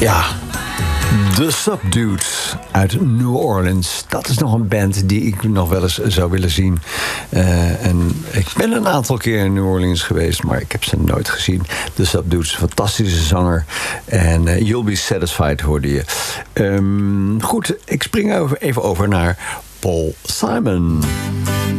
Ja, The Subdudes uit New Orleans. Dat is nog een band die ik nog wel eens zou willen zien. En ik ben een aantal keer in New Orleans geweest, maar ik heb ze nooit gezien. The Subdudes, fantastische zanger. En You'll Be Satisfied hoorde je. Goed, ik spring even over naar Paul Simon.